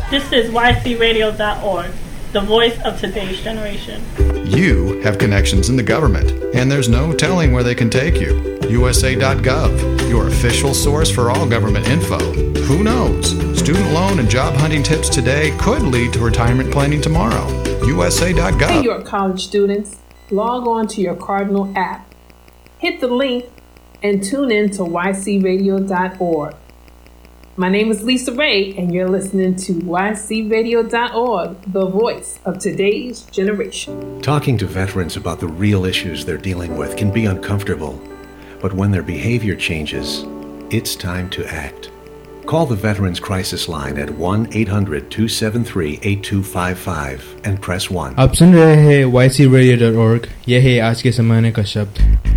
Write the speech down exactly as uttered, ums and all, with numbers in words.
This is Y C radio dot org, the voice of today's generation. You have connections in the government, and there's no telling where they can take you. U S A dot gov, your official source for all government info. Who knows? Student loan and job hunting tips today could lead to retirement planning tomorrow. U S A dot gov. Hey, York College students, log on to your Cardinal app. Hit the link and tune in to Y C radio dot org. My name is Lisa Ray, and you're listening to Y C radio dot org, the voice of today's generation. Talking to veterans about the real issues they're dealing with can be uncomfortable, but when their behavior changes, it's time to act. Call the Veterans Crisis Line at one eight hundred two seven three eight two five five and press one. आप सुन रहे हैं Y C radio dot org, यह है आज के ज़माने का शब्द.